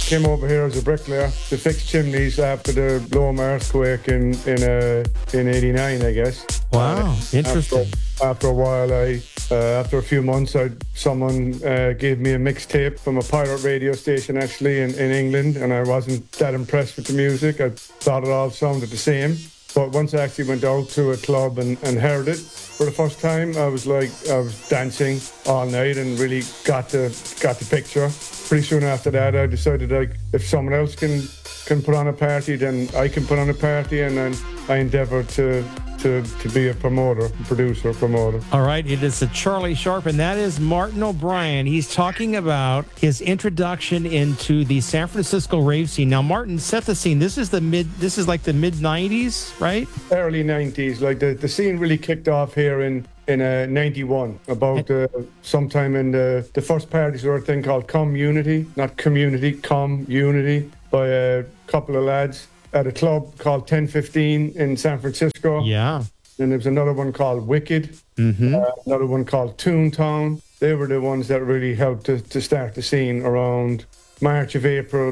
came over here as a bricklayer to fix chimneys after the Loma earthquake in '89, I guess. Wow, interesting. After a while, after a few months, someone gave me a mixtape from a pirate radio station actually in England, and I wasn't that impressed with the music. I thought it all sounded the same. But once I actually went out to a club and heard it for the first time, I was dancing all night and really got the picture. Pretty soon after that, I decided if someone else can put on a party, then I can put on a party, and then I endeavored to be a producer. All right, it is a Charlie Sharp, and that is Martin O'Brien. He's talking about his introduction into the San Francisco rave scene. Now, Martin, set the scene. This is like the mid '90s, right? Early '90s. Like the scene really kicked off here in '91. About sometime in the first parties were a thing called Community, not Community, Community, by a couple of lads at a club called 1015 in San Francisco. Yeah. And there was another one called Wicked, another one called Toontown. They were the ones that really helped to start the scene around March, April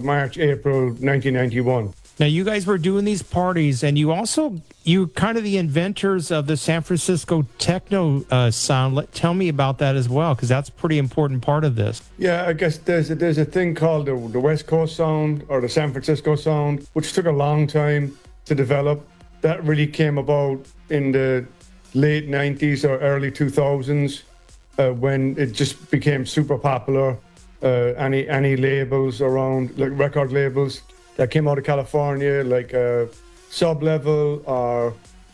1991. Now, you guys were doing these parties, and you kind of the inventors of the San Francisco techno sound. Tell me about that as well, because that's a pretty important part of this. Yeah, I guess there's a thing called the West Coast sound or the San Francisco sound, which took a long time to develop. That really came about in the late 90s or early 2000s when it just became super popular. Any labels around, like record labels, that came out of California, like Sub-Level or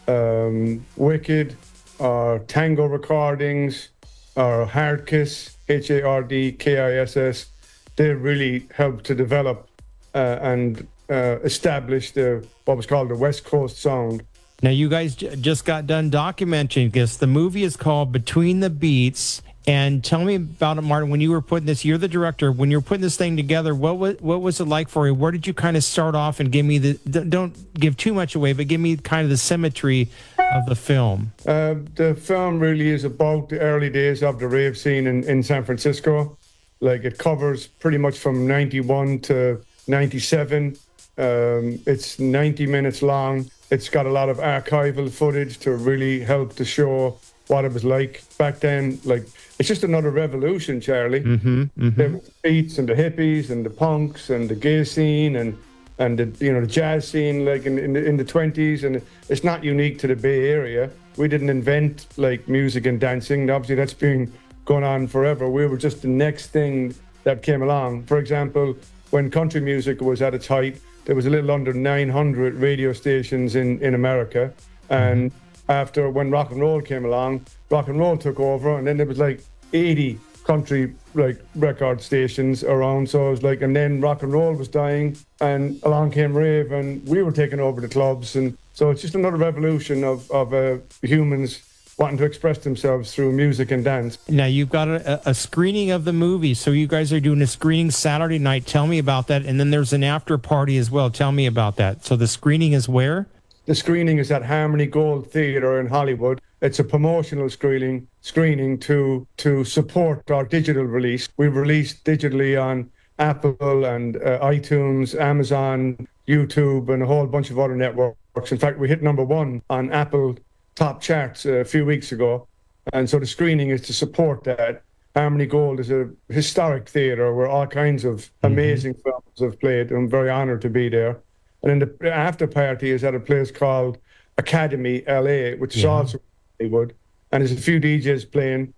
Wicked or Tango Recordings or Hardkiss, Hardkiss. They really helped to develop and establish what was called the West Coast sound. Now, you guys just got done documenting this. The movie is called Between the Beats. And tell me about it, Martin. When you were putting this, you're the director. When you were putting this thing together, what was it like for you? Where did you kind of start off and give me don't give too much away, but give me kind of the symmetry of the film? The film really is about the early days of the rave scene in San Francisco. Like, it covers pretty much from 91 to 97. It's 90 minutes long. It's got a lot of archival footage to really help to show what it was like back then. Like, it's just another revolution, Charlie. There was the beats and the hippies and the punks and the gay scene and the jazz scene, like in the 20s. And it's not unique to the Bay Area. We didn't invent like music and dancing. Obviously, that's been going on forever. We were just the next thing that came along. For example, when country music was at its height, there was a little under 900 radio stations in America. And after, when rock and roll came along, rock and roll took over, and then there was like 80 country like record stations around. So it was like, and then rock and roll was dying, and along came rave, and we were taking over the clubs. And so it's just another revolution of humans wanting to express themselves through music and dance. Now, you've got a screening of the movie. So you guys are doing a screening Saturday night. Tell me about that. And then there's an after party as well. Tell me about that. So the screening is where? The screening is at Harmony Gold Theatre in Hollywood. It's a promotional screening to support our digital release. We've released digitally on Apple and iTunes, Amazon, YouTube, and a whole bunch of other networks. In fact, we hit #1 on Apple top charts a few weeks ago. And so the screening is to support that. Harmony Gold is a historic theatre where all kinds of amazing films have played. I'm very honored to be there. And then the after party is at a place called Academy LA, which is also Hollywood. And there's a few DJs playing.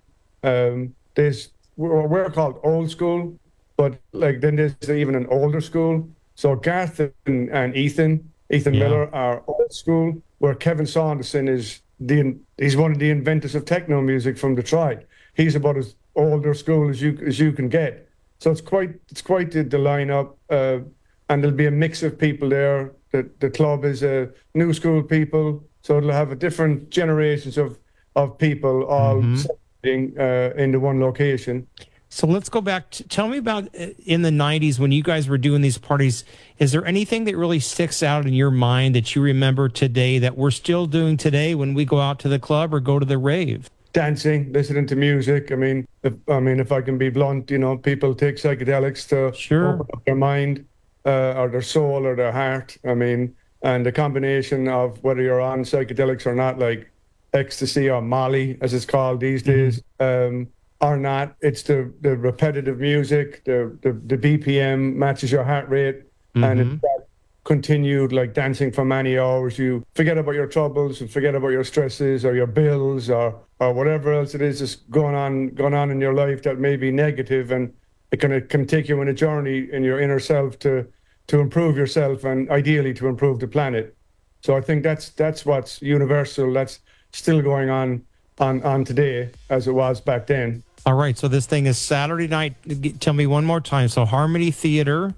We're called old school, but like then there's even an older school. So Garth and Ethan Miller are old school, where Kevin Saunderson he's one of the inventors of techno music from Detroit. He's about as older school as you can get. So it's quite the lineup. And there'll be a mix of people there. The club is new school people, so it'll have a different generations of people all sitting in the one location. So let's go back. Tell me about in the 90s when you guys were doing these parties. Is there anything that really sticks out in your mind that you remember today that we're still doing today when we go out to the club or go to the rave? Dancing, listening to music. If I can be blunt, people take psychedelics to open up their mind. or their soul or their heart. I mean, and the combination of whether you're on psychedelics or not, like ecstasy or Molly, as it's called these days, or not, it's the repetitive music, the BPM matches your heart rate, and it's that continued like dancing for many hours. You forget about your troubles and forget about your stresses or your bills or whatever else it is that's going on in your life that may be negative, and it can take you on a journey in your inner self to improve yourself and ideally to improve the planet. So I think that's what's universal. That's still going on today as it was back then. All right. So this thing is Saturday night. Tell me one more time. So Harmony Theater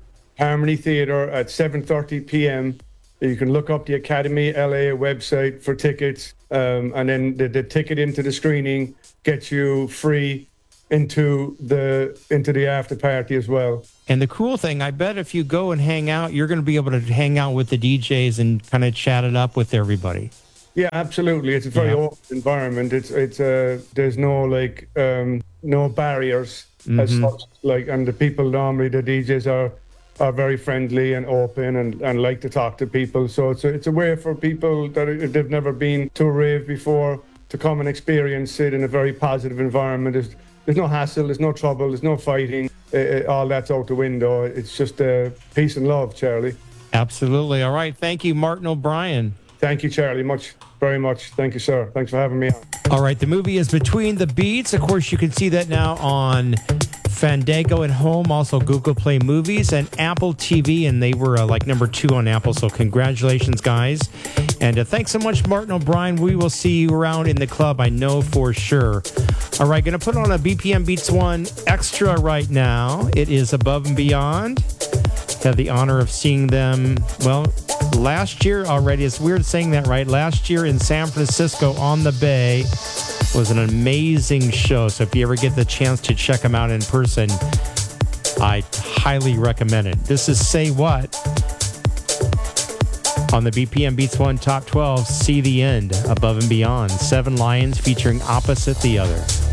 at 7:30 p.m. You can look up the Academy LA website for tickets, and then the ticket into the screening gets you free into the after party as well. And the cool thing, I bet if you go and hang out, you're going to be able to hang out with the DJs and kind of chat it up with everybody. Yeah, absolutely. It's a very open environment. It's there's no barriers as such. Like, and the people normally, the DJs are very friendly and open and like to talk to people. So it's a way for people that if they've never been to a rave before to come and experience it in a very positive environment. There's no hassle, there's no trouble, there's no fighting. All that's out the window. It's just peace and love, Charlie. Absolutely. All right. Thank you, Martin O'Brien. Thank you, Charlie, very much. Thank you, sir. Thanks for having me on. All right. The movie is Between the Beats. Of course, you can see that now on Fandango at home, also Google Play Movies and Apple TV, and they were like number 2 on Apple. So congratulations, guys. And thanks so much, Martin O'Brien. We will see you around in the club, I know for sure. All right, going to put on a BPM Beats 1 extra right now. It is Above and Beyond. Had the honor of seeing them, well, last year already. It's weird saying that, right? Last year in San Francisco on the Bay was an amazing show. So if you ever get the chance to check them out in person, I highly recommend it. This is Say What on the BPM Beats 1 Top 12. See the End, Above and Beyond. 7 Lions featuring Opposite the Other.